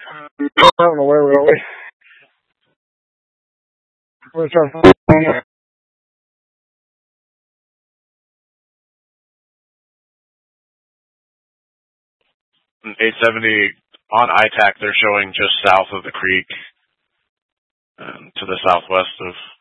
I don't know where we're at. We're trying to 870 on ITAC, they're showing just south of the creek, to the southwest of